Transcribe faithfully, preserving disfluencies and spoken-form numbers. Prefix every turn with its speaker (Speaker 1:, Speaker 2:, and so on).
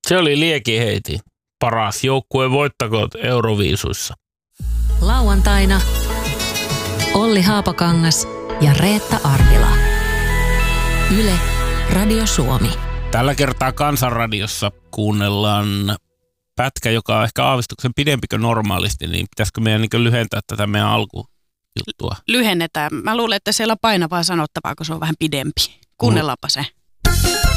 Speaker 1: Se oli liekiheiti. Paras joukkue voittakoot Euroviisuissa.
Speaker 2: Lauantaina Olli Haapakangas ja Reetta Arvila. Yle, Radio Suomi.
Speaker 1: Tällä kertaa Kansanradiossa kuunnellaan pätkä, joka on ehkä aavistuksen pidempi kuin normaalisti, niin pitäisikö meidän niin lyhentää tätä meidän alkujuttua?
Speaker 3: Lyhennetään. Mä luulen, että siellä on painavaa sanottavaa, kun se on vähän pidempi. Kuunnellaanpa se.